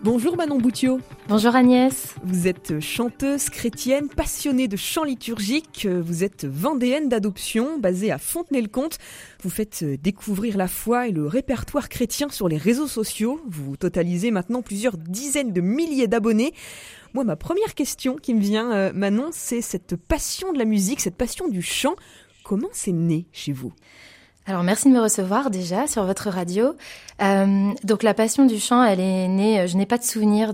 Bonjour Manon Boutiot. Bonjour Agnès. Vous êtes chanteuse chrétienne, passionnée de chant liturgique. Vous êtes vendéenne d'adoption, basée à Fontenay-le-Comte. Vous faites découvrir la foi et le répertoire chrétien sur les réseaux sociaux. Vous totalisez maintenant plusieurs dizaines de milliers d'abonnés. Moi, ma première question qui me vient, Manon, c'est cette passion de la musique, cette passion du chant. Comment c'est né chez vous ? Alors merci de me recevoir déjà sur votre radio. Donc la passion du chant, elle est née, je n'ai pas de souvenir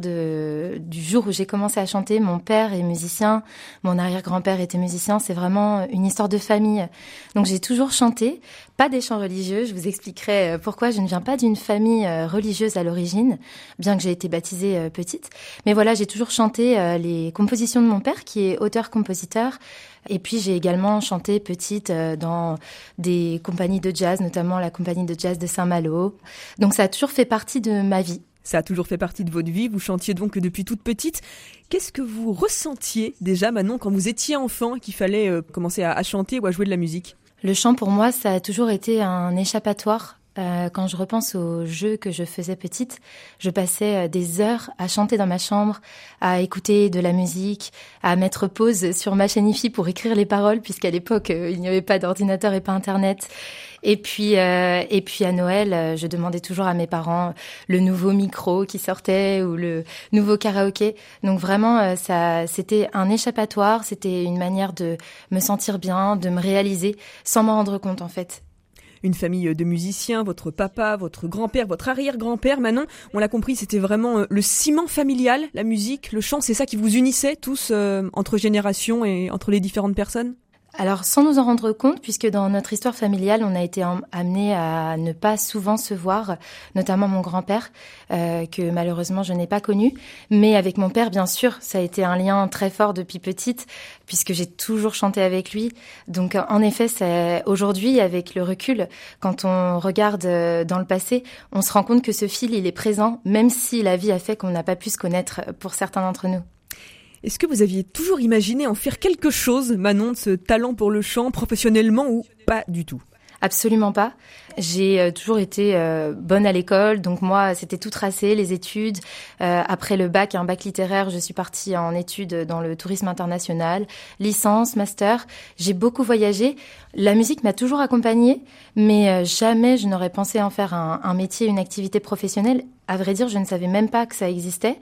du jour où j'ai commencé à chanter. Mon père est musicien, mon arrière-grand-père était musicien, c'est vraiment une histoire de famille. Donc j'ai toujours chanté, pas des chants religieux, je vous expliquerai pourquoi. Je ne viens pas d'une famille religieuse à l'origine, bien que j'ai été baptisée petite. Mais voilà, j'ai toujours chanté les compositions de mon père qui est auteur-compositeur. Et puis j'ai également chanté petite dans des compagnies de jazz, notamment la compagnie de jazz de Saint-Malo. Donc ça a toujours fait partie de ma vie. Ça a toujours fait partie de votre vie, vous chantiez donc depuis toute petite. Qu'est-ce que vous ressentiez déjà, Manon, quand vous étiez enfant et qu'il fallait commencer à chanter ou à jouer de la musique ? Le chant pour moi, ça a toujours été un échappatoire. Quand je repense aux jeux que je faisais petite, je passais des heures à chanter dans ma chambre, à écouter de la musique, à mettre pause sur ma chaîne hi-fi pour écrire les paroles, puisqu'à l'époque, il n'y avait pas d'ordinateur et pas Internet. Et puis à Noël, je demandais toujours à mes parents le nouveau micro qui sortait ou le nouveau karaoké. Donc vraiment, c'était un échappatoire, c'était une manière de me sentir bien, de me réaliser, sans m'en rendre compte en fait. Une famille de musiciens, votre papa, votre grand-père, votre arrière-grand-père, Manon, on l'a compris, c'était vraiment le ciment familial, la musique, le chant, c'est ça qui vous unissait tous entre générations et entre les différentes personnes ? Alors, sans nous en rendre compte, puisque dans notre histoire familiale, on a été amenés à ne pas souvent se voir, notamment mon grand-père, que malheureusement je n'ai pas connu. Mais avec mon père, bien sûr, ça a été un lien très fort depuis petite, puisque j'ai toujours chanté avec lui. Donc, en effet, aujourd'hui, avec le recul, quand on regarde dans le passé, on se rend compte que ce fil, il est présent, même si la vie a fait qu'on n'a pas pu se connaître pour certains d'entre nous. Est-ce que vous aviez toujours imaginé en faire quelque chose, Manon, de ce talent pour le chant, professionnellement ou pas du tout ? Absolument pas. J'ai toujours été bonne à l'école, donc moi, c'était tout tracé, les études. Après le bac, un bac littéraire, je suis partie en études dans le tourisme international, licence, master. J'ai beaucoup voyagé. La musique m'a toujours accompagnée, mais jamais je n'aurais pensé en faire un métier, une activité professionnelle. À vrai dire, je ne savais même pas que ça existait.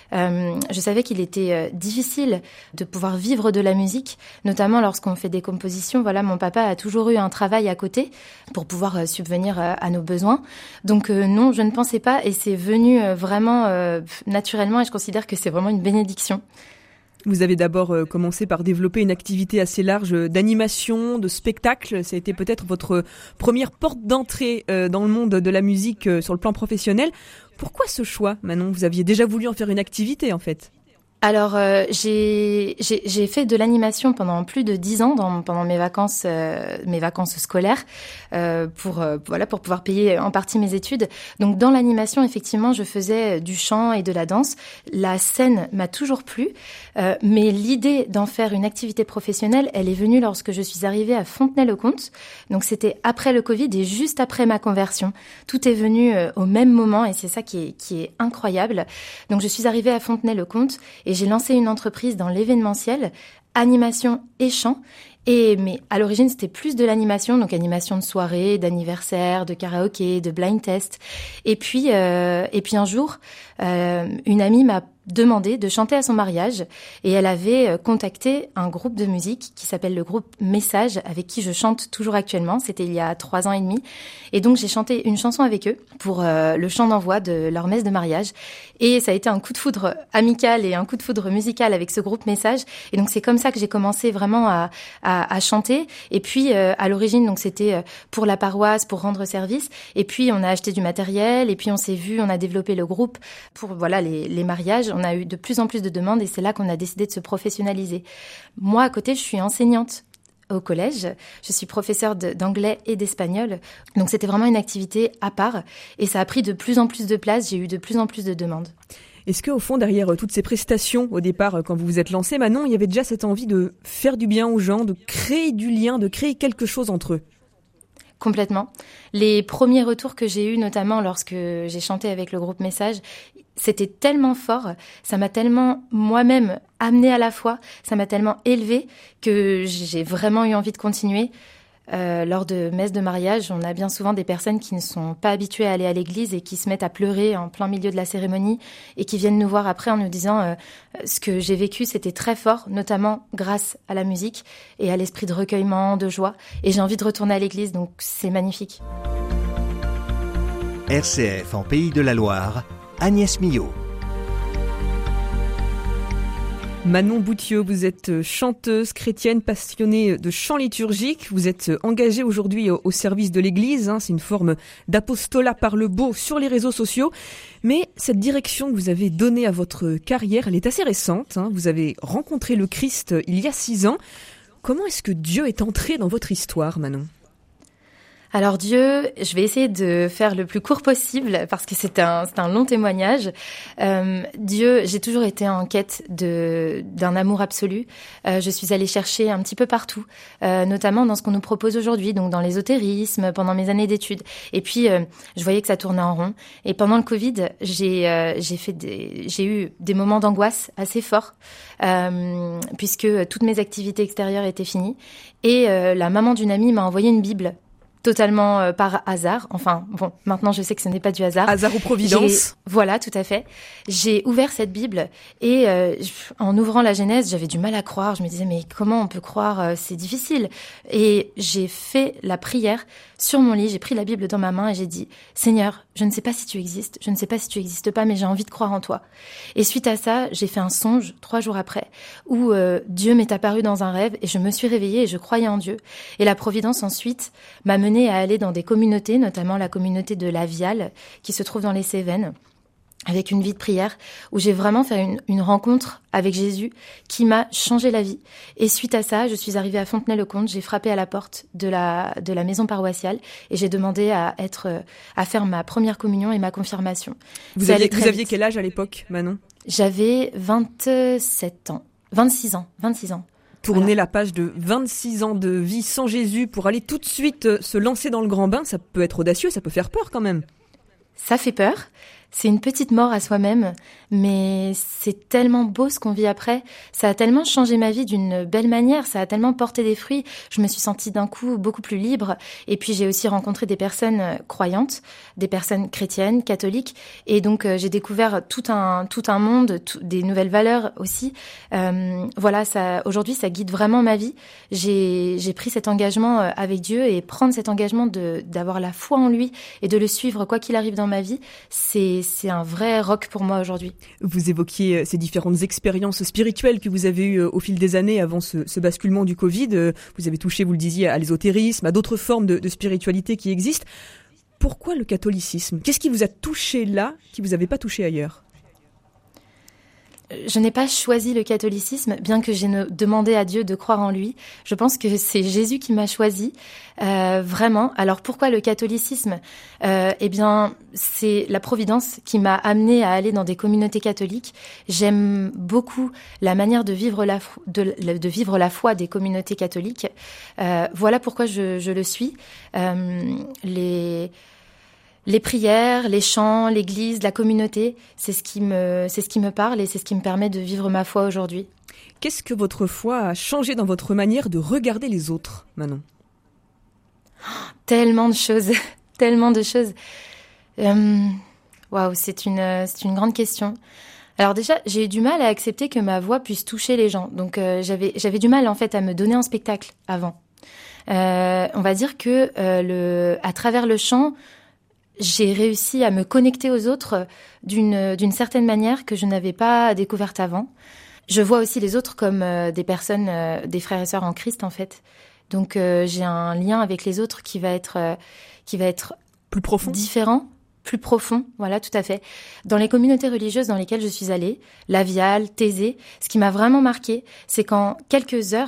Je savais qu'il était difficile de pouvoir vivre de la musique, notamment lorsqu'on fait des compositions. Voilà, mon papa a toujours eu un travail à côté pour pouvoir subvenir à nos besoins. Donc non, je ne pensais pas et c'est venu vraiment naturellement et je considère que c'est vraiment une bénédiction. Vous avez d'abord commencé par développer une activité assez large d'animation, de spectacle. Ça a été peut-être votre première porte d'entrée dans le monde de la musique sur le plan professionnel. Pourquoi ce choix, Manon ? Vous aviez déjà voulu en faire une activité, en fait ? Alors, j'ai fait de l'animation pendant plus de 10 ans pendant mes vacances scolaires pour pouvoir payer en partie mes études. Donc, dans l'animation, effectivement, je faisais du chant et de la danse. La scène m'a toujours plu, mais l'idée d'en faire une activité professionnelle, elle est venue lorsque je suis arrivée à Fontenay-le-Comte. Donc, c'était après le Covid et juste après ma conversion. Tout est venu au même moment et c'est ça qui est incroyable. Donc, je suis arrivée à Fontenay-le-Comte et j'ai lancé une entreprise dans l'événementiel, animation et chant. Mais à l'origine, c'était plus de l'animation, donc animation de soirée, d'anniversaire, de karaoké, de blind test. Et puis un jour, une amie m'a demandé de chanter à son mariage et elle avait contacté un groupe de musique qui s'appelle le groupe Message, avec qui je chante toujours actuellement. C'était il y a 3 ans et demi. Et donc, j'ai chanté une chanson avec eux pour le chant d'envoi de leur messe de mariage. Et ça a été un coup de foudre amical et un coup de foudre musical avec ce groupe Message. Et donc, c'est comme ça que j'ai commencé vraiment à chanter. Et puis, à l'origine, donc c'était pour la paroisse, pour rendre service. Et puis, on a acheté du matériel. Et puis, on s'est vu, on a développé le groupe pour les mariages. On a eu de plus en plus de demandes et c'est là qu'on a décidé de se professionnaliser. Moi, à côté, je suis enseignante au collège. Je suis professeure d'anglais et d'espagnol. Donc, c'était vraiment une activité à part et ça a pris de plus en plus de place. J'ai eu de plus en plus de demandes. Est-ce qu'au fond, derrière toutes ces prestations, au départ, quand vous vous êtes lancée, Manon, il y avait déjà cette envie de faire du bien aux gens, de créer du lien, de créer quelque chose entre eux ? Complètement. Les premiers retours que j'ai eus, notamment lorsque j'ai chanté avec le groupe Message, c'était tellement fort, ça m'a tellement moi-même amenée à la foi, ça m'a tellement élevée que j'ai vraiment eu envie de continuer. Lors de messes de mariage, on a bien souvent des personnes qui ne sont pas habituées à aller à l'église et qui se mettent à pleurer en plein milieu de la cérémonie et qui viennent nous voir après en nous disant ce que j'ai vécu, c'était très fort, notamment grâce à la musique et à l'esprit de recueillement, de joie. Et j'ai envie de retourner à l'église, donc c'est magnifique. RCF en Pays de la Loire, Agnès Millot. Manon Bouthieu, vous êtes chanteuse chrétienne passionnée de chant liturgique. Vous êtes engagée aujourd'hui au service de l'Église. C'est une forme d'apostolat par le beau sur les réseaux sociaux. Mais cette direction que vous avez donnée à votre carrière, elle est assez récente. Vous avez rencontré le Christ il y a 6 ans. Comment est-ce que Dieu est entré dans votre histoire, Manon ? Alors Dieu, je vais essayer de faire le plus court possible parce que c'est un long témoignage. Dieu, j'ai toujours été en quête d'un amour absolu. Je suis allée chercher un petit peu partout, notamment dans ce qu'on nous propose aujourd'hui, donc dans l'ésotérisme, pendant mes années d'études. Et puis, je voyais que ça tournait en rond. Et pendant le Covid, j'ai eu des moments d'angoisse assez forts, puisque toutes mes activités extérieures étaient finies. Et la maman d'une amie m'a envoyé une Bible. Totalement par hasard. Enfin, bon, maintenant je sais que ce n'est pas du hasard. Hasard ou providence. Voilà, tout à fait. J'ai ouvert cette Bible et en ouvrant la Genèse, j'avais du mal à croire. Je me disais, mais comment on peut croire ? C'est difficile. Et j'ai fait la prière sur mon lit. J'ai pris la Bible dans ma main et j'ai dit, Seigneur, je ne sais pas si tu existes, je ne sais pas si tu n'existes pas, mais j'ai envie de croire en toi. Et suite à ça, j'ai fait un songe 3 jours après où Dieu m'est apparu dans un rêve et je me suis réveillée et je croyais en Dieu. Et la providence ensuite m'a menée à aller dans des communautés, notamment la communauté de La Viale, qui se trouve dans les Cévennes, avec une vie de prière, où j'ai vraiment fait une rencontre avec Jésus qui m'a changé la vie. Et suite à ça, je suis arrivée à Fontenay-le-Comte, j'ai frappé à la porte de la maison paroissiale et j'ai demandé à faire ma première communion et ma confirmation. Vous aviez quel âge à l'époque, Manon ? J'avais 26 ans. Tourner Voilà. la page de 26 ans de vie sans Jésus pour aller tout de suite se lancer dans le grand bain, ça peut être audacieux, ça peut faire peur quand même. Ça fait peur. C'est une petite mort à soi-même, mais c'est tellement beau ce qu'on vit après. Ça a tellement changé ma vie d'une belle manière, ça a tellement porté des fruits. Je me suis sentie d'un coup beaucoup plus libre. Et puis j'ai aussi rencontré des personnes croyantes, des personnes chrétiennes, catholiques. Et donc j'ai découvert tout un monde, des nouvelles valeurs aussi. Voilà, aujourd'hui ça guide vraiment ma vie. J'ai pris cet engagement avec Dieu et prendre cet engagement d'avoir la foi en lui et de le suivre quoi qu'il arrive dans ma vie, c'est un vrai rock pour moi aujourd'hui. Vous évoquiez ces différentes expériences spirituelles que vous avez eues au fil des années avant ce basculement du Covid. Vous avez touché, vous le disiez, à l'ésotérisme, à d'autres formes de spiritualité qui existent. Pourquoi le catholicisme ? Qu'est-ce qui vous a touché là, qui vous avait pas touché ailleurs ? Je n'ai pas choisi le catholicisme, bien que j'ai demandé à Dieu de croire en lui. Je pense que c'est Jésus qui m'a choisi, vraiment. Alors pourquoi le catholicisme ? Eh bien, c'est la providence qui m'a amenée à aller dans des communautés catholiques. J'aime beaucoup la manière de vivre la foi des communautés catholiques. Voilà pourquoi je le suis. Les prières, les chants, l'église, la communauté, c'est ce qui me parle et c'est ce qui me permet de vivre ma foi aujourd'hui. Qu'est-ce que votre foi a changé dans votre manière de regarder les autres, Manon ? Tellement de choses, tellement de choses. Waouh, c'est une grande question. Alors déjà, j'ai eu du mal à accepter que ma voix puisse toucher les gens. Donc j'avais du mal en fait à me donner en spectacle avant. On va dire que à travers le chant, j'ai réussi à me connecter aux autres d'une certaine manière que je n'avais pas découverte avant. Je vois aussi les autres comme des personnes, des frères et sœurs en Christ en fait. Donc j'ai un lien avec les autres qui va être plus profond, différent, plus profond. Voilà, tout à fait. Dans les communautés religieuses dans lesquelles je suis allée, La Viale, Thésée, ce qui m'a vraiment marqué, c'est qu'en quelques heures,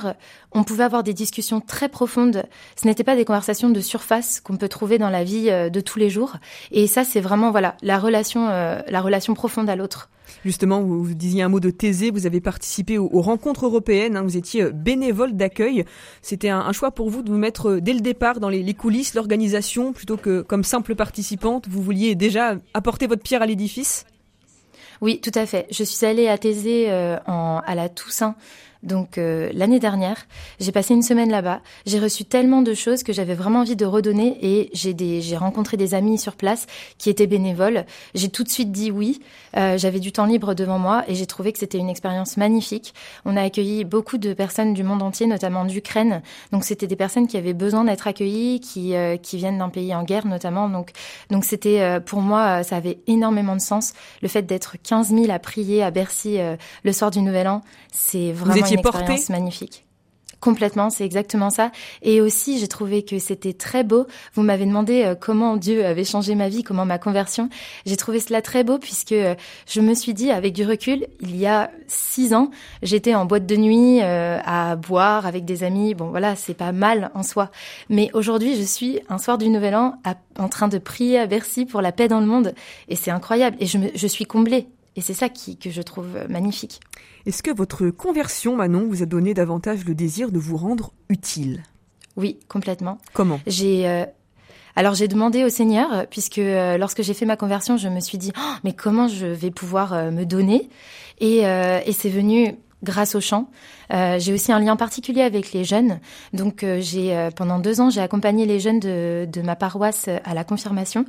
On pouvait avoir des discussions très profondes. Ce n'étaient pas des conversations de surface qu'on peut trouver dans la vie de tous les jours. Et ça, c'est vraiment la relation profonde à l'autre. Justement, vous disiez un mot de Thésée, vous avez participé aux rencontres européennes, vous étiez bénévole d'accueil. C'était un choix pour vous de vous mettre dès le départ dans les coulisses, l'organisation, plutôt que comme simple participante. Vous vouliez déjà apporter votre pierre à l'édifice ? Oui, tout à fait. Je suis allée à Thésée à la Toussaint. Donc l'année dernière, j'ai passé une semaine là-bas. J'ai reçu tellement de choses que j'avais vraiment envie de redonner et j'ai rencontré des amis sur place qui étaient bénévoles. J'ai tout de suite dit oui. J'avais du temps libre devant moi et j'ai trouvé que c'était une expérience magnifique. On a accueilli beaucoup de personnes du monde entier, notamment d'Ukraine. Donc c'était des personnes qui avaient besoin d'être accueillies, qui viennent d'un pays en guerre notamment. Donc c'était pour moi, ça avait énormément de sens. Le fait d'être 15 000 à prier à Bercy le soir du Nouvel An, c'est vraiment une expérience magnifique. Complètement, c'est exactement ça. Et aussi, j'ai trouvé que c'était très beau. Vous m'avez demandé comment Dieu avait changé ma vie, comment ma conversion. J'ai trouvé cela très beau puisque je me suis dit, avec du recul, il y a 6 ans, j'étais en boîte de nuit à boire avec des amis. Bon, voilà, c'est pas mal en soi. Mais aujourd'hui, je suis un soir du Nouvel An en train de prier à Bercy pour la paix dans le monde. Et c'est incroyable. Et je suis comblée. Et c'est ça que je trouve magnifique. Est-ce que votre conversion, Manon, vous a donné davantage le désir de vous rendre utile ? Oui, complètement. Comment ? Alors j'ai demandé au Seigneur, puisque lorsque j'ai fait ma conversion, je me suis dit « mais comment je vais pouvoir me donner ?» Et c'est venu grâce au chant. J'ai aussi un lien particulier avec les jeunes. Donc pendant 2 ans, j'ai accompagné les jeunes de ma paroisse à la confirmation.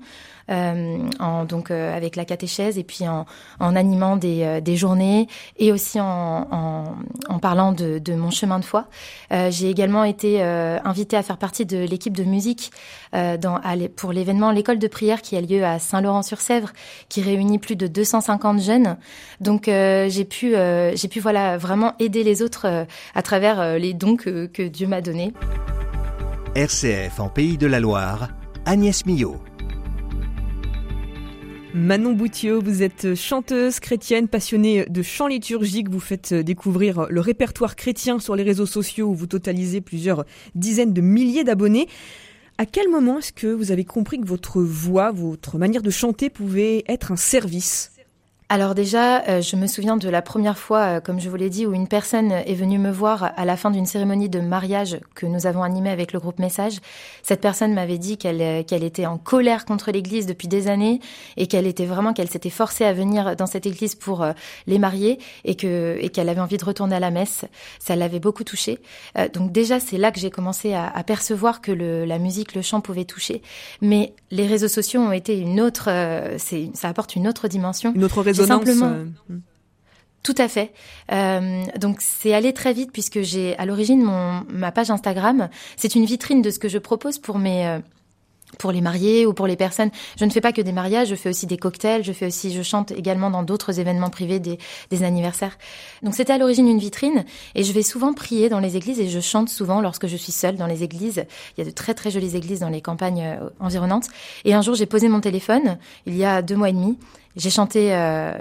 Avec la catéchèse et puis en animant des journées et aussi en parlant de mon chemin de foi. J'ai également été invitée à faire partie de l'équipe de musique pour l'événement L'école de prière qui a lieu à Saint-Laurent-sur-Sèvre, qui réunit plus de 250 jeunes. Donc j'ai pu vraiment aider les autres à travers les dons que Dieu m'a donnés. RCF en Pays de la Loire, Agnès Millot. Manon Bouttiau, vous êtes chanteuse chrétienne, passionnée de chant liturgique. Vous faites découvrir le répertoire chrétien sur les réseaux sociaux où vous totalisez plusieurs dizaines de milliers d'abonnés. À quel moment est-ce que vous avez compris que votre voix, votre manière de chanter pouvait être un service ? Alors déjà, je me souviens de la première fois, comme je vous l'ai dit, où une personne est venue me voir à la fin d'une cérémonie de mariage que nous avons animée avec le groupe Message. Cette personne m'avait dit qu'elle était en colère contre l'Église depuis des années et qu'elle s'était forcée à venir dans cette Église pour les marier et qu'elle avait envie de retourner à la messe. Ça l'avait beaucoup touchée. Donc déjà, c'est là que j'ai commencé à percevoir que la musique, le chant pouvait toucher. Mais les réseaux sociaux ont été ça apporte une autre dimension. Une autre résonance. Tout à fait. Donc c'est allé très vite puisque j'ai à l'origine ma page Instagram, c'est une vitrine de ce que je propose pour les mariés ou pour les personnes. Je ne fais pas que des mariages, je fais aussi des cocktails, je chante également dans d'autres événements privés, des anniversaires. Donc c'était à l'origine une vitrine et je vais souvent prier dans les églises et je chante souvent lorsque je suis seule dans les églises. Il y a de très très jolies églises dans les campagnes environnantes. Et un jour j'ai posé mon téléphone, il y a 2 mois et demi. J'ai chanté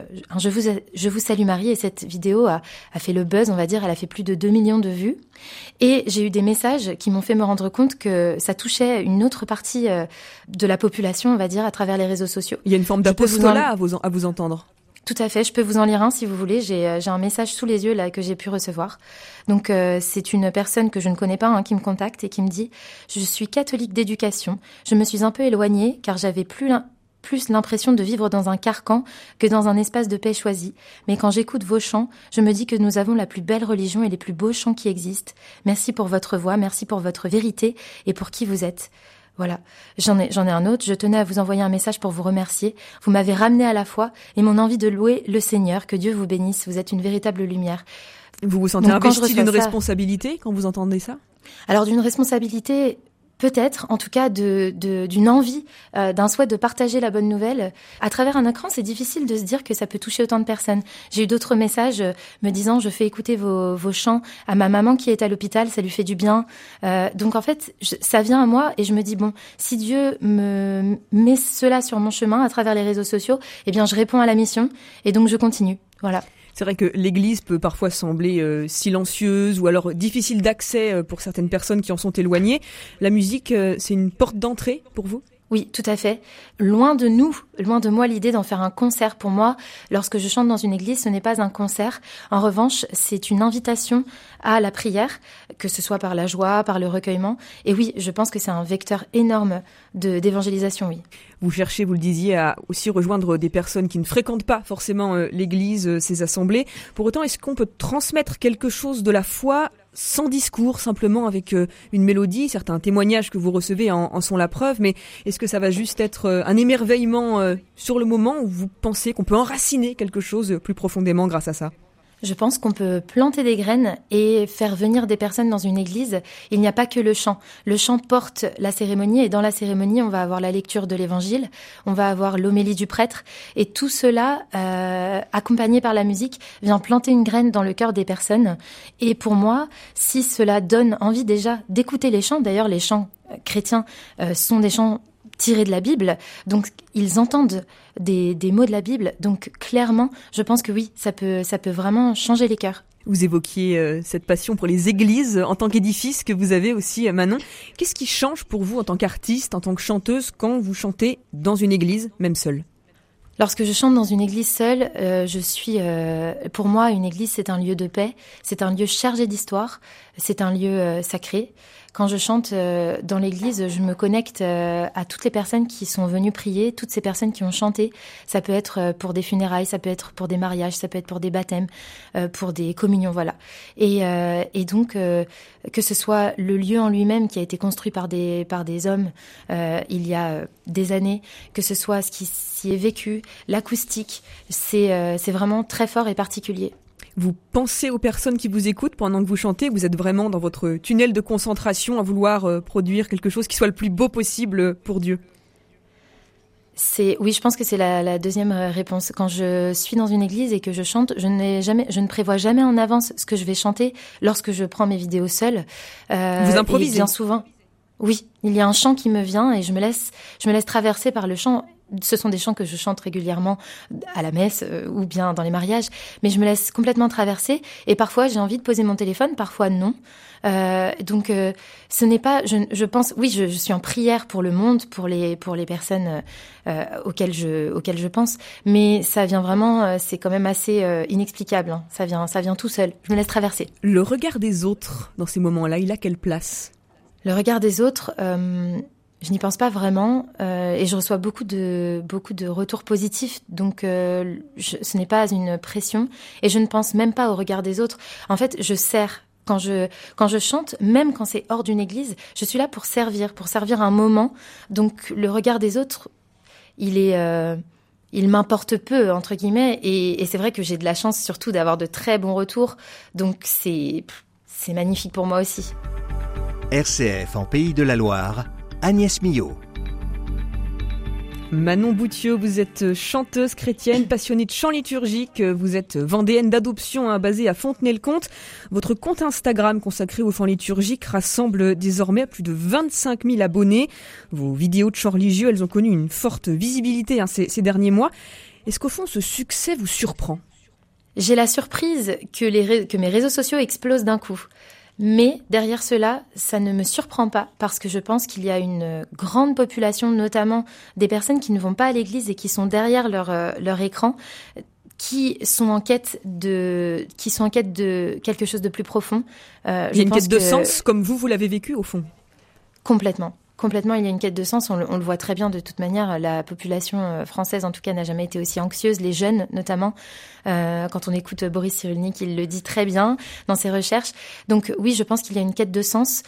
Je vous salue Marie et cette vidéo a fait le buzz, on va dire. Elle a fait plus de 2 millions de vues. Et j'ai eu des messages qui m'ont fait me rendre compte que ça touchait une autre partie de la population, on va dire, à travers les réseaux sociaux. Il y a une forme d'apostolat à vous entendre. Tout à fait, je peux vous en lire un si vous voulez. J'ai un message sous les yeux là que j'ai pu recevoir. Donc c'est une personne que je ne connais pas qui me contacte et qui me dit « Je suis catholique d'éducation. Je me suis un peu éloignée car j'avais plus l'impression de vivre dans un carcan que dans un espace de paix choisi. Mais quand j'écoute vos chants, je me dis que nous avons la plus belle religion et les plus beaux chants qui existent. Merci pour votre voix, merci pour votre vérité et pour qui vous êtes. » Voilà, j'en ai un autre. Je tenais à vous envoyer un message pour vous remercier. Vous m'avez ramené à la foi et mon envie de louer le Seigneur. Que Dieu vous bénisse. Vous êtes une véritable lumière. Vous vous sentez investi d'une responsabilité quand vous entendez ça ? Alors d'une responsabilité... Peut-être, en tout cas, d'une envie, d'un souhait de partager la bonne nouvelle. À travers un écran, c'est difficile de se dire que ça peut toucher autant de personnes. J'ai eu d'autres messages me disant « Je fais écouter vos chants à ma maman qui est à l'hôpital, ça lui fait du bien. » Donc en fait, ça vient à moi et je me dis « Bon, si Dieu me met cela sur mon chemin à travers les réseaux sociaux, eh bien je réponds à la mission et donc je continue. » Voilà. C'est vrai que l'église peut parfois sembler silencieuse ou alors difficile d'accès pour certaines personnes qui en sont éloignées. La musique, c'est une porte d'entrée pour vous ? Oui, tout à fait. Loin de moi l'idée d'en faire un concert. Pour moi, lorsque je chante dans une église, ce n'est pas un concert. En revanche, c'est une invitation à la prière, que ce soit par la joie, par le recueillement. Et oui, je pense que c'est un vecteur énorme d'évangélisation, oui. Vous cherchez, vous le disiez, à aussi rejoindre des personnes qui ne fréquentent pas forcément l'église, ses assemblées. Pour autant, est-ce qu'on peut transmettre quelque chose de la foi sans discours, simplement avec une mélodie? Certains témoignages que vous recevez en sont la preuve, mais est-ce que ça va juste être un émerveillement sur le moment, ou vous pensez qu'on peut enraciner quelque chose plus profondément grâce à ça? Je pense qu'on peut planter des graines et faire venir des personnes dans une église. Il n'y a pas que le chant. Le chant porte la cérémonie, et dans la cérémonie, on va avoir la lecture de l'évangile, on va avoir l'homélie du prêtre, et tout cela, accompagné par la musique, vient planter une graine dans le cœur des personnes. Et pour moi, si cela donne envie déjà d'écouter les chants, d'ailleurs les chants chrétiens sont des chants tirés de la Bible, donc ils entendent des mots de la Bible, donc clairement, je pense que oui, ça peut vraiment changer les cœurs. Vous évoquiez cette passion pour les églises en tant qu'édifice que vous avez aussi, Manon. Qu'est-ce qui change pour vous en tant qu'artiste, en tant que chanteuse, quand vous chantez dans une église, même seule ? Lorsque je chante dans une église seule, pour moi, une église, c'est un lieu de paix, c'est un lieu chargé d'histoire, c'est un lieu sacré. Quand je chante dans l'église, je me connecte à toutes les personnes qui sont venues prier, toutes ces personnes qui ont chanté. Ça peut être pour des funérailles, ça peut être pour des mariages, ça peut être pour des baptêmes, pour des communions, voilà. Et donc, que ce soit le lieu en lui-même qui a été construit par des hommes il y a des années, que ce soit ce qui s'y est vécu, l'acoustique, c'est vraiment très fort et particulier. Vous pensez aux personnes qui vous écoutent pendant que vous chantez? Vous êtes vraiment dans votre tunnel de concentration à vouloir produire quelque chose qui soit le plus beau possible pour Dieu? Oui, je pense que c'est la deuxième réponse. Quand je suis dans une église et que je chante, je ne prévois jamais en avance ce que je vais chanter lorsque je prends mes vidéos seule. Vous improvisez? Et bien souvent, oui, il y a un chant qui me vient et je me laisse traverser par le chant. Ce sont des chants que je chante régulièrement à la messe ou bien dans les mariages, mais je me laisse complètement traverser et parfois j'ai envie de poser mon téléphone, parfois non. Donc ce n'est pas, je pense, oui, je suis en prière pour le monde, pour les personnes auxquelles je pense, mais ça vient vraiment, c'est quand même assez inexplicable. Hein. Ça vient tout seul. Je me laisse traverser. Le regard des autres dans ces moments-là, il a quelle place? Le regard des autres. Je n'y pense pas vraiment et je reçois beaucoup de retours positifs, donc ce n'est pas une pression et je ne pense même pas au regard des autres. En fait, je sers. Quand je chante, même quand c'est hors d'une église, je suis là pour servir un moment. Donc le regard des autres, il m'importe peu, entre guillemets, et c'est vrai que j'ai de la chance surtout d'avoir de très bons retours, donc c'est magnifique pour moi aussi. RCF en Pays de la Loire, Agnès Millot. Manon Bouthieu, vous êtes chanteuse chrétienne, passionnée de chant liturgique, vous êtes vendéenne d'adoption basée à Fontenay-le-Comte. Votre compte Instagram consacré au chant liturgique rassemble désormais plus de 25 000 abonnés. Vos vidéos de chant religieux, elles ont connu une forte visibilité ces derniers mois. Est-ce qu'au fond, ce succès vous surprend? J'ai la surprise que mes réseaux sociaux explosent d'un coup. Mais derrière cela, ça ne me surprend pas parce que je pense qu'il y a une grande population, notamment des personnes qui ne vont pas à l'église et qui sont derrière leur écran, qui sont en quête de quelque chose de plus profond. Il y a une quête de sens, comme vous l'avez vécu au fond. Complètement, il y a une quête de sens, on le voit très bien de toute manière. La population française, en tout cas, n'a jamais été aussi anxieuse, les jeunes notamment. Quand on écoute Boris Cyrulnik, il le dit très bien dans ses recherches. Donc oui, je pense qu'il y a une quête de sens.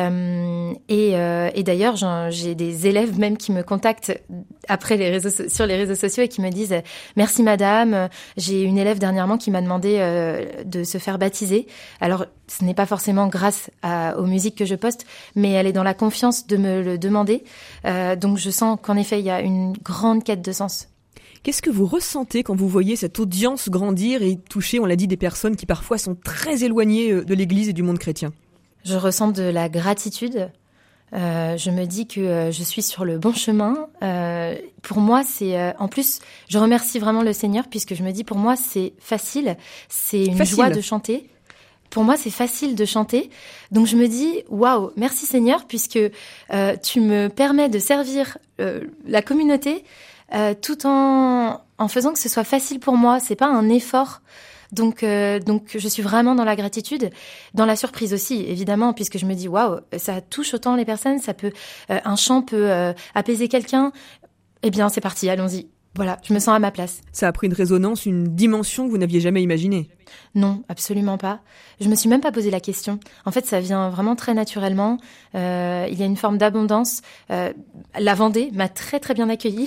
Et d'ailleurs, j'ai des élèves même qui me contactent après sur les réseaux sociaux et qui me disent « Merci madame, j'ai une élève dernièrement qui m'a demandé de se faire baptiser. » Alors, ce n'est pas forcément grâce aux musiques que je poste, mais elle est dans la confiance de me le demander. Donc je sens qu'en effet, il y a une grande quête de sens. Qu'est-ce que vous ressentez quand vous voyez cette audience grandir et toucher, on l'a dit, des personnes qui parfois sont très éloignées de l'Église et du monde chrétien? Je ressens de la gratitude. Je me dis que je suis sur le bon chemin. Pour moi, en plus, je remercie vraiment le Seigneur puisque je me dis, pour moi, c'est facile. C'est une joie de chanter. Pour moi, c'est facile de chanter. Donc, je me dis, waouh, merci Seigneur, puisque tu me permets de servir la communauté tout en faisant que ce soit facile pour moi. C'est pas un effort. Donc, je suis vraiment dans la gratitude, dans la surprise aussi, évidemment, puisque je me dis, waouh, ça touche autant les personnes. Ça peut, un chant peut apaiser quelqu'un. Eh bien, c'est parti, allons-y. Voilà, je me sens à ma place. Ça a pris une résonance, une dimension que vous n'aviez jamais imaginée. Non, absolument pas. Je me suis même pas posé la question. En fait, ça vient vraiment très naturellement. Il y a une forme d'abondance. La Vendée m'a très très bien accueillie.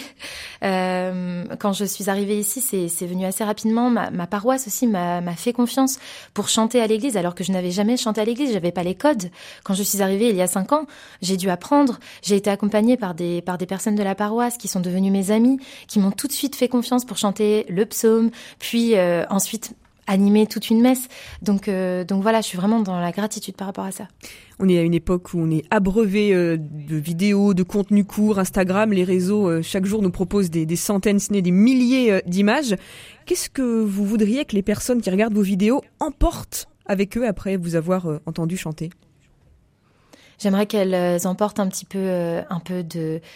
Quand je suis arrivée ici, c'est venu assez rapidement. Ma paroisse aussi m'a fait confiance pour chanter à l'église, alors que je n'avais jamais chanté à l'église. J'avais pas les codes. Quand je suis arrivée il y a 5 ans, j'ai dû apprendre. J'ai été accompagnée par des personnes de la paroisse qui sont devenues mes amies, qui m'ont tout de suite fait confiance pour chanter le psaume, puis ensuite animer toute une messe. Donc voilà, je suis vraiment dans la gratitude par rapport à ça. On est à une époque où on est abreuvé de vidéos, de contenus courts. Instagram, les réseaux, chaque jour nous proposent des centaines, si ce n'est des milliers d'images. Qu'est-ce que vous voudriez que les personnes qui regardent vos vidéos emportent avec eux après vous avoir entendu chanter ? J'aimerais qu'elles emportent un peu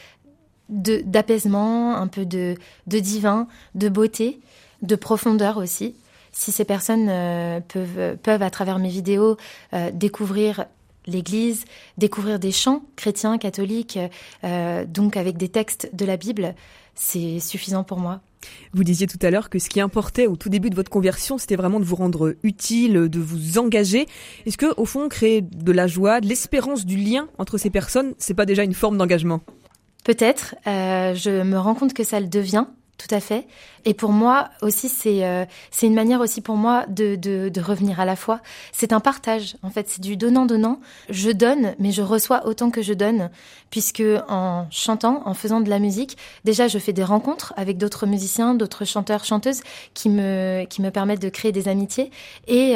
d'apaisement, un peu de divin, de beauté, de profondeur aussi. Si ces personnes peuvent à travers mes vidéos découvrir l'Église, découvrir des chants chrétiens, catholiques, donc avec des textes de la Bible, c'est suffisant pour moi. Vous disiez tout à l'heure que ce qui importait au tout début de votre conversion, c'était vraiment de vous rendre utile, de vous engager. Est-ce que, au fond, créer de la joie, de l'espérance, du lien entre ces personnes, c'est pas déjà une forme d'engagement ? Peut-être. Je me rends compte que ça le devient. Tout à fait. Et pour moi aussi, c'est une manière aussi pour moi de revenir à la foi. C'est un partage. En fait, c'est du donnant-donnant. Je donne, mais je reçois autant que je donne, puisque en chantant, en faisant de la musique, déjà, je fais des rencontres avec d'autres musiciens, d'autres chanteurs, chanteuses qui me permettent de créer des amitiés. Et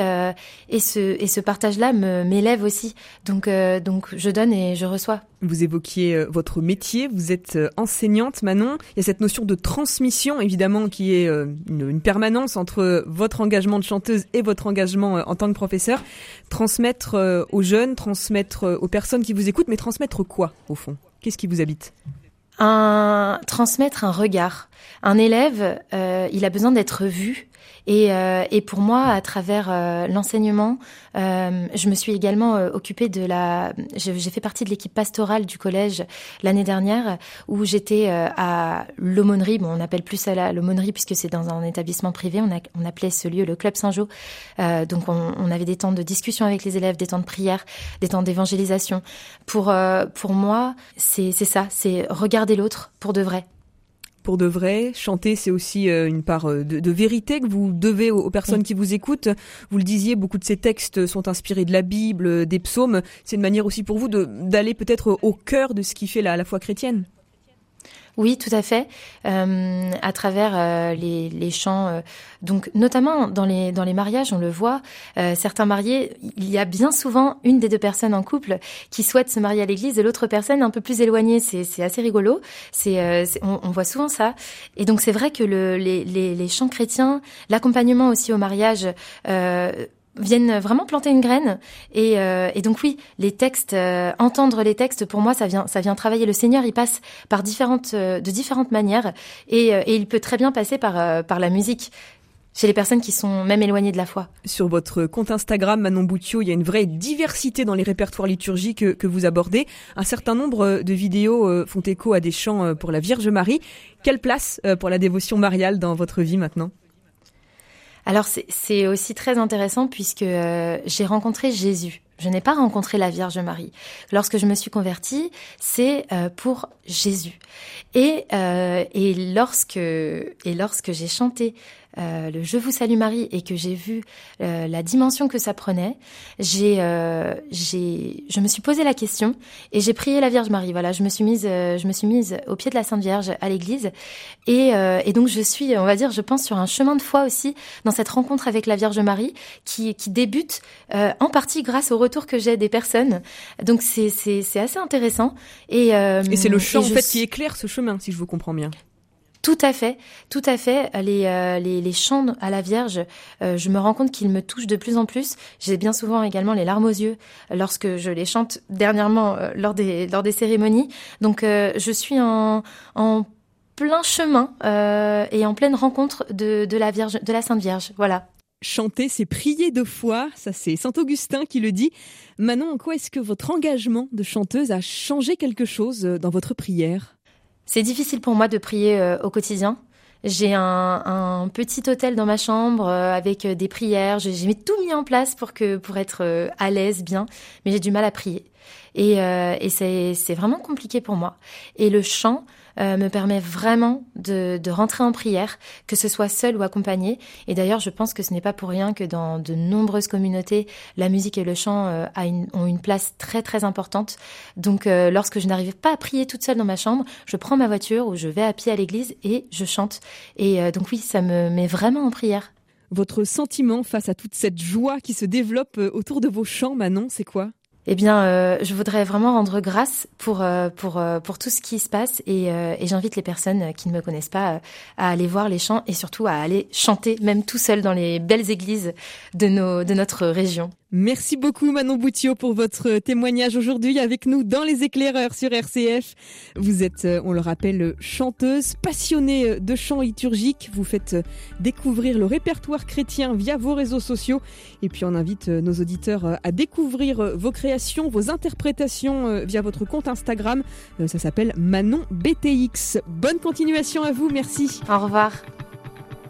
ce partage-là m'élève aussi. Donc, je donne et je reçois. Vous évoquiez votre métier, vous êtes enseignante, Manon. Il y a cette notion de transmission, évidemment, qui est une permanence entre votre engagement de chanteuse et votre engagement en tant que professeur. Transmettre aux jeunes, transmettre aux personnes qui vous écoutent, mais transmettre quoi, au fond ? Qu'est-ce qui vous habite ? Transmettre un regard. Un élève, il a besoin d'être vu. Et pour moi, à travers l'enseignement, je me suis également occupée j'ai fait partie de l'équipe pastorale du collège l'année dernière, où j'étais à l'aumônerie. Bon, on n'appelle plus ça l'aumônerie puisque c'est dans un établissement privé. On appelait ce lieu le Club Saint-Jean. Donc on avait des temps de discussion avec les élèves, des temps de prière, des temps d'évangélisation. Pour moi, c'est ça, c'est regarder l'autre pour de vrai. Pour de vrai, chanter, c'est aussi une part de vérité que vous devez aux personnes qui vous écoutent. Vous le disiez, beaucoup de ces textes sont inspirés de la Bible, des psaumes. C'est une manière aussi pour vous d'aller peut-être au cœur de ce qui fait la foi chrétienne. Oui, tout à fait. À travers les chants, donc notamment dans les mariages, on le voit. Certains mariés, il y a bien souvent une des deux personnes en couple qui souhaite se marier à l'église et l'autre personne un peu plus éloignée. C'est assez rigolo. On voit souvent ça. Et donc c'est vrai que les chants chrétiens, l'accompagnement aussi au mariage. Viennent vraiment planter une graine et donc oui, les textes, entendre les textes, pour moi ça vient travailler. Le Seigneur, il passe par de différentes manières et il peut très bien passer par la musique chez les personnes qui sont même éloignées de la foi. Sur votre compte Instagram, Manon Boutiot, il y a une vraie diversité dans les répertoires liturgiques que vous abordez. Un certain nombre de vidéos font écho à des chants pour la Vierge Marie. Quelle place pour la dévotion mariale dans votre vie maintenant ? Alors c'est aussi très intéressant puisque j'ai rencontré Jésus. Je n'ai pas rencontré la Vierge Marie. Lorsque je me suis convertie, c'est pour Jésus. Et lorsque j'ai chanté le Je vous salue Marie et que j'ai vu la dimension que ça prenait, je me suis posé la question et j'ai prié la Vierge Marie. Voilà, je me suis mise au pied de la Sainte Vierge à l'église et donc je suis, on va dire, je pense sur un chemin de foi aussi dans cette rencontre avec la Vierge Marie qui débute en partie grâce au retour retours que j'ai des personnes. Donc c'est assez intéressant. Et c'est le chant qui éclaire ce chemin, si je vous comprends bien. Tout à fait. Les chants à la Vierge, je me rends compte qu'ils me touchent de plus en plus. J'ai bien souvent également les larmes aux yeux lorsque je les chante dernièrement lors des cérémonies. Donc je suis en plein chemin et en pleine rencontre de la Vierge, de la Sainte Vierge. Voilà. Chanter, c'est prier de foi, ça c'est Saint Augustin qui le dit. Manon, en quoi est-ce que votre engagement de chanteuse a changé quelque chose dans votre prière ? C'est difficile pour moi de prier au quotidien. J'ai un petit autel dans ma chambre avec des prières. J'ai tout mis en place pour être à l'aise, bien, mais j'ai du mal à prier. Et c'est vraiment compliqué pour moi. Et le chant me permet vraiment de rentrer en prière, que ce soit seul ou accompagné. Et d'ailleurs, je pense que ce n'est pas pour rien que dans de nombreuses communautés, la musique et le chant ont une place très très importante. Donc, lorsque je n'arrive pas à prier toute seule dans ma chambre, je prends ma voiture ou je vais à pied à l'église et je chante. Et donc oui, ça me met vraiment en prière. Votre sentiment face à toute cette joie qui se développe autour de vos chants, Manon, c'est quoi ? Eh bien, je voudrais vraiment rendre grâce pour tout ce qui se passe et j'invite les personnes qui ne me connaissent pas à aller voir les chants et surtout à aller chanter, même tout seul dans les belles églises de notre région. Merci beaucoup Manon Boutiot pour votre témoignage aujourd'hui avec nous dans Les Éclaireurs sur RCF. Vous êtes, on le rappelle, chanteuse, passionnée de chant liturgique. Vous faites découvrir le répertoire chrétien via vos réseaux sociaux. Et puis on invite nos auditeurs à découvrir vos créations, vos interprétations via votre compte Instagram. Ça s'appelle Manon BTX. Bonne continuation à vous, merci. Au revoir.